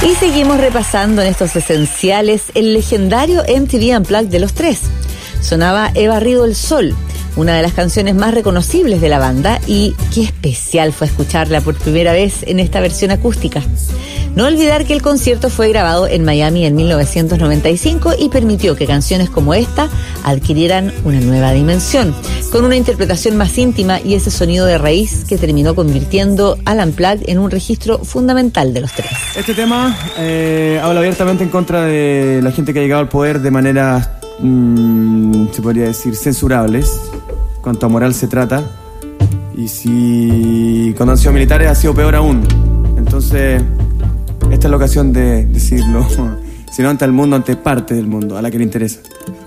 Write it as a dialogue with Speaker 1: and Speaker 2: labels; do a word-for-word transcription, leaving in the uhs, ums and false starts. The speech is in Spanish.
Speaker 1: Y seguimos repasando en estos esenciales el legendario M T V Unplugged de los Tres. Sonaba He barrido el sol, una de las canciones más reconocibles de la banda, y qué especial fue escucharla por primera vez en esta versión acústica. No olvidar que el concierto fue grabado en Miami en mil novecientos noventa y cinco y permitió que canciones como esta adquirieran una nueva dimensión, con una interpretación más íntima y ese sonido de raíz que terminó convirtiendo al Unplugged en un registro fundamental de los Tres.
Speaker 2: Este tema eh, habla abiertamente en contra de la gente que ha llegado al poder de maneras, mmm, se podría decir, censurables, cuanto a moral se trata, y si cuando han sido militares ha sido peor aún. Entonces, esta es la ocasión de decirlo, si no ante el mundo, ante parte del mundo, a la que le interesa.